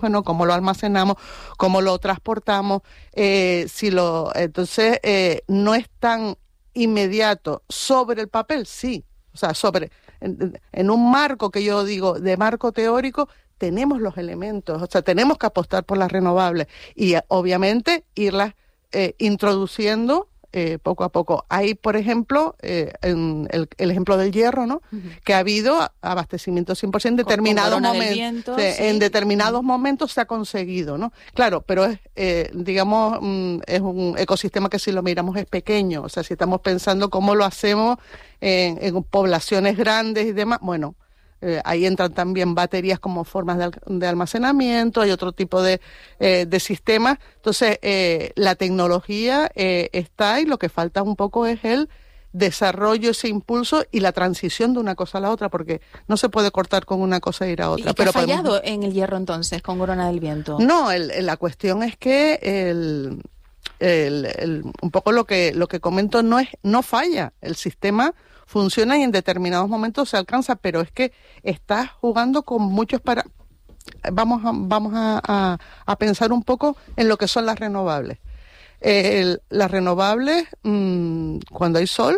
bueno, cómo lo almacenamos, cómo lo transportamos, entonces no es tan inmediato. Sobre el papel, sí, o sea, en un marco que yo digo, de marco teórico, tenemos los elementos, o sea, tenemos que apostar por las renovables y obviamente irlas introduciendo poco a poco. Hay, por ejemplo, en el ejemplo del hierro, ¿no? Uh-huh. Que ha habido abastecimiento 100% en determinados momentos. Sí. En determinados momentos se ha conseguido, ¿no? Claro, pero es, digamos, es un ecosistema que si lo miramos es pequeño. O sea, si estamos pensando cómo lo hacemos en poblaciones grandes y demás, bueno, ahí entran también baterías como formas de almacenamiento, hay otro tipo de sistemas. Entonces, la tecnología está y lo que falta un poco es el desarrollo, ese impulso y la transición de una cosa a la otra, porque no se puede cortar con una cosa e ir a otra. ¿Y qué ha fallado en el hierro entonces, con Corona del Viento? No, la cuestión es que un poco lo que comento no falla. El sistema funciona y en determinados momentos se alcanza, pero es que estás jugando con muchos Vamos a pensar un poco en lo que son las renovables. Las renovables, cuando hay sol,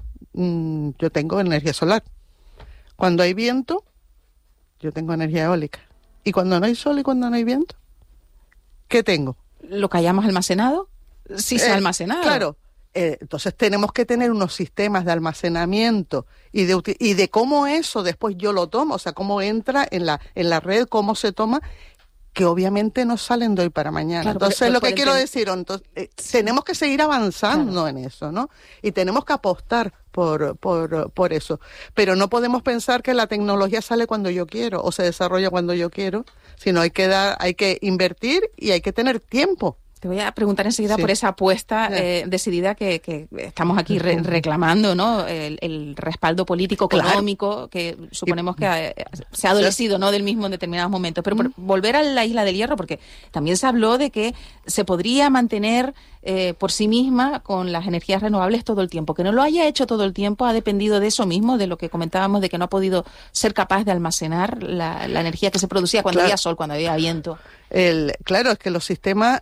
yo tengo energía solar. Cuando hay viento, yo tengo energía eólica. Y cuando no hay sol y cuando no hay viento, ¿qué tengo? ¿Lo que hayamos almacenado? Sí, se ha almacenado. Claro. Entonces tenemos que tener unos sistemas de almacenamiento y de cómo eso después yo lo tomo, o sea, cómo entra en la red, cómo se toma, que obviamente no salen de hoy para mañana. Claro, entonces lo que quiero decir, tenemos que seguir avanzando en eso, ¿no? Y tenemos que apostar por eso. Pero no podemos pensar que la tecnología sale cuando yo quiero o se desarrolla cuando yo quiero, sino hay que invertir y hay que tener tiempo. Te voy a preguntar enseguida por esa apuesta decidida que estamos aquí reclamando, ¿no? El respaldo político, económico, que suponemos que se ha adolecido, ¿no? Del mismo en determinados momentos. Pero por volver a la Isla del Hierro, porque también se habló de que se podría mantener por sí misma con las energías renovables todo el tiempo. Que no lo haya hecho todo el tiempo ha dependido de eso mismo, de lo que comentábamos, de que no ha podido ser capaz de almacenar la energía que se producía cuando había sol, cuando había viento. Claro, es que los sistemas,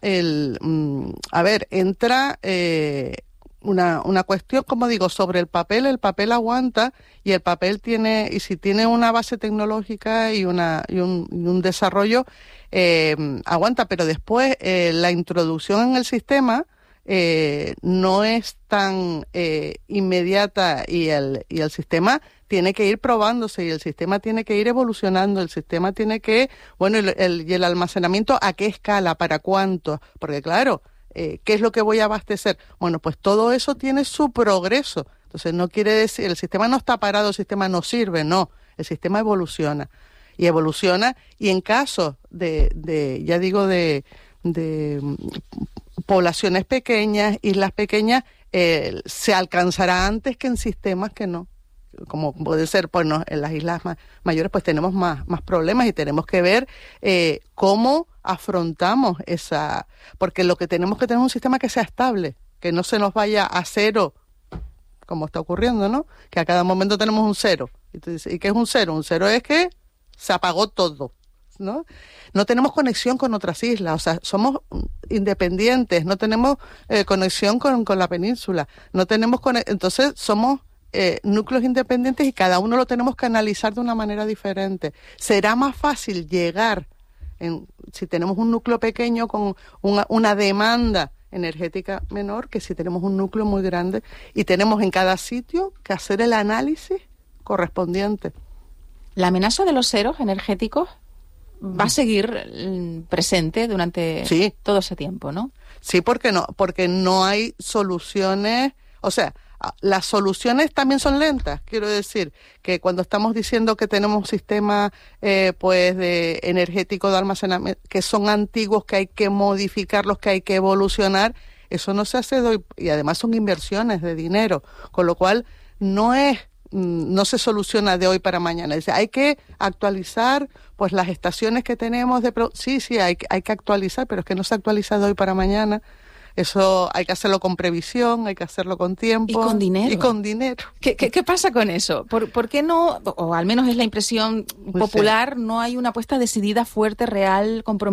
entra una cuestión, como digo, sobre el papel aguanta y el papel y si tiene una base tecnológica y un desarrollo, aguanta, pero después la introducción en el sistema no es tan inmediata y el sistema tiene que ir probándose y el sistema tiene que ir evolucionando, el sistema tiene que, y el almacenamiento, ¿a qué escala? ¿Para cuánto? Porque claro, ¿qué es lo que voy a abastecer? Bueno, pues todo eso tiene su progreso. Entonces no quiere decir, el sistema no está parado, el sistema no sirve, no, el sistema evoluciona y en caso de poblaciones pequeñas, islas pequeñas, se alcanzará antes que en sistemas que no. Como puede ser, pues no, en las islas mayores pues tenemos más problemas y tenemos que ver cómo afrontamos porque lo que tenemos que tener es un sistema que sea estable, que no se nos vaya a cero, como está ocurriendo, ¿no? Que a cada momento tenemos un cero. Y tú dices, ¿y qué es un cero? Un cero es que se apagó todo, ¿no? No tenemos conexión con otras islas, o sea, somos independientes, no tenemos conexión con la península, no tenemos entonces somos núcleos independientes y cada uno lo tenemos que analizar de una manera diferente. Será más fácil llegar, si tenemos un núcleo pequeño con una demanda energética menor, que si tenemos un núcleo muy grande y tenemos en cada sitio que hacer el análisis correspondiente. ¿La amenaza de los ceros energéticos va a seguir presente durante todo ese tiempo, no? Sí, porque no hay soluciones, o sea, las soluciones también son lentas. Quiero decir que cuando estamos diciendo que tenemos sistemas de energético de almacenamiento que son antiguos, que hay que modificarlos, que hay que evolucionar, eso no se hace de hoy, y además son inversiones de dinero, con lo cual no se soluciona de hoy para mañana. Es decir, hay que actualizar pues las estaciones que tenemos hay que actualizar, pero es que no se actualiza de hoy para mañana. Eso hay que hacerlo con previsión, hay que hacerlo con tiempo. Y con dinero. ¿Qué pasa con eso? ¿Por qué no, o al menos es la impresión popular, no hay una apuesta decidida, fuerte, real, comprometida